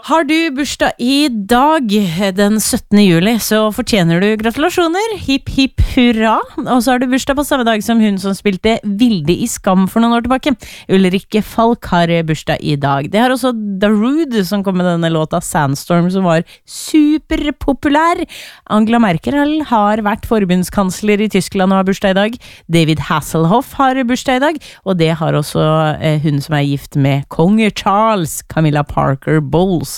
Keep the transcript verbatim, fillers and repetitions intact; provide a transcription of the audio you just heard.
Har du bursdag i dag, den syttende juli, så fortjener du gratulasjoner. Hipp, hipp, hurra. Og så har du bursdag på samme dag som hun som spilte Vilde i Skam for noen år tilbake. Ulrikke Falk har bursdag i dag. Det har også Darude som kom med denne låta Sandstorm, som var superpopulær. Angela Merkel har vært forbundskansler i Tyskland og har bursdag i dag. David Hasselhoff har bursdag i dag, og det har også eh, hun som er gift med Konge Charles, Camilla Parker Bowles.